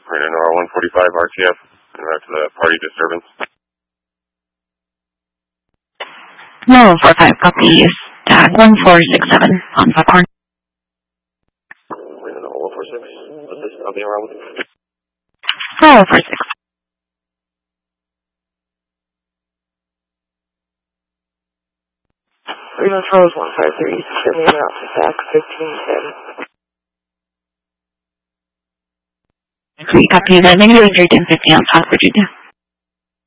Radar 145 RTF, and that's the party disturbance. No, 45 copy is tag 1467 on Buckhorn. Radar 146, what's this? I'll be around. 446. Radar Charles 153, send me out to back 1510. Copy that, negative 31050 on South Virginia.